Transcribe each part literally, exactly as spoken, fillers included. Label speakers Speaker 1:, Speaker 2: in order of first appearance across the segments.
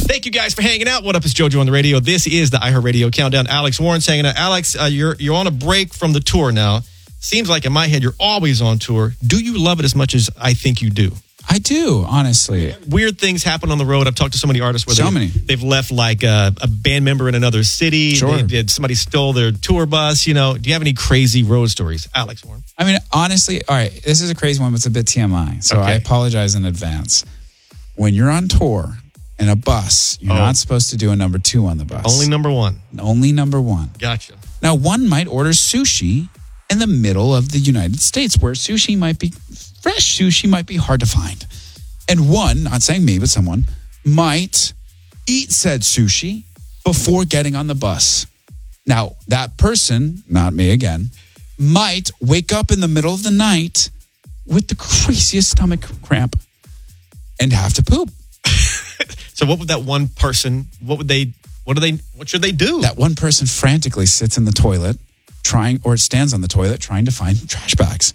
Speaker 1: Thank you guys for hanging out. What up? It's JoJo on the radio. This is the iHeartRadio Countdown. Alex Warren's hanging out. Alex, uh, you're you're on a break from the tour now. Seems like in my head you're always on tour. Do you love it as much as I think you do?
Speaker 2: I do, honestly.
Speaker 1: Weird things happen on the road. I've talked to so many artists where
Speaker 2: so
Speaker 1: they,
Speaker 2: many.
Speaker 1: they've left like a, a band member in another city.
Speaker 2: Sure.
Speaker 1: They did, somebody stole their tour bus. You know, do you have any crazy road stories, Alex Warren?
Speaker 2: I mean, honestly, all right, this is a crazy one, but it's a bit T M I. So
Speaker 1: Okay.
Speaker 2: I apologize in advance. When you're on tour in a bus, you're
Speaker 1: Oh.
Speaker 2: not supposed to do a number two on the bus.
Speaker 1: Only number one.
Speaker 2: Only number one.
Speaker 1: Gotcha.
Speaker 2: Now, one might order sushi in the middle of the United States where sushi might be, fresh sushi might be hard to find. And one, not saying me, but someone, might eat said sushi before getting on the bus. Now, that person, not me again, might wake up in the middle of the night with the craziest stomach cramp and have to poop.
Speaker 1: So what would that one person, what would they, what do they, what should they do?
Speaker 2: That one person frantically sits in the toilet trying, or stands on the toilet trying to find trash bags.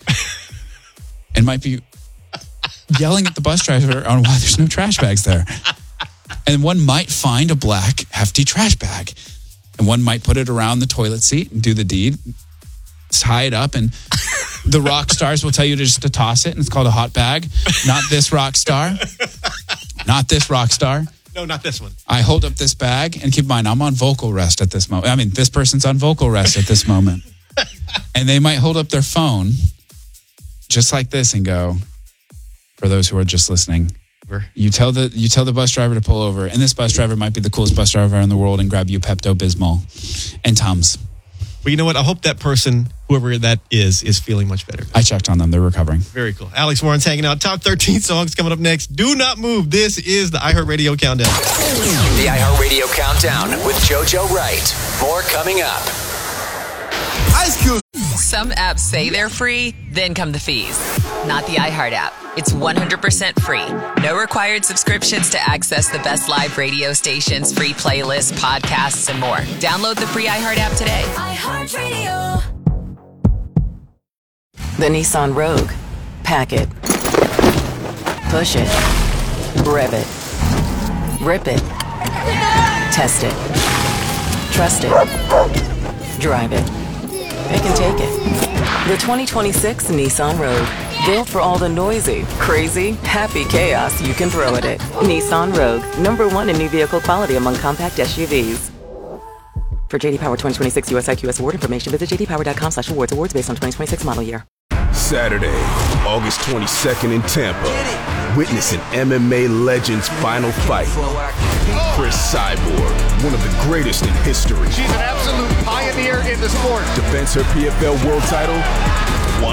Speaker 2: And might be yelling at the bus driver on why there's no trash bags there. And one might find a black, hefty trash bag. And one might put it around the toilet seat and do the deed, tie it up, and the rock stars will tell you to just to toss it, and it's called a hot bag. Not this rock star. Not this rock star.
Speaker 1: No, not this one.
Speaker 2: I hold up this bag, and keep in mind, I'm on vocal rest at this moment. I mean, this person's on vocal rest at this moment. And they might hold up their phone just like this and go, for those who are just listening, you tell the you tell the bus driver to pull over, and this bus driver might be the coolest bus driver in the world and grab you Pepto-Bismol and Tums.
Speaker 1: Well, you know what? I hope that person, whoever that is, is feeling much better.
Speaker 2: I checked on them. They're recovering.
Speaker 1: Very cool. Alex Warren's hanging out. Top thirteen songs coming up next. Do not move. This is the iHeartRadio Countdown.
Speaker 3: The iHeartRadio Countdown with JoJo Wright. More coming up.
Speaker 4: Ice Cube.
Speaker 5: Some apps say they're free, then come the fees. Not the iHeart app. It's one hundred percent free. No required subscriptions to access the best live radio stations, free playlists, podcasts, and more. Download the free iHeart app today.
Speaker 6: iHeartRadio. The Nissan Rogue. Pack it. Push it. Rev it. Rip it. Test it. Trust it. Drive it. It can take it. The twenty twenty-six Nissan Rogue. Built for all the noisy, crazy, happy chaos you can throw at it. Nissan Rogue. Number one in new vehicle quality among compact S U Vs. For J D Power twenty twenty-six U S I Q S award information, visit j d power dot com slash awards. Awards based on twenty twenty-six model year.
Speaker 4: Saturday, August twenty-second in Tampa. Witness an M M A legend's final fight. Chris Cyborg, one of the greatest in history.
Speaker 7: She's an absolute pioneer in the sport.
Speaker 4: Defends her P F L world title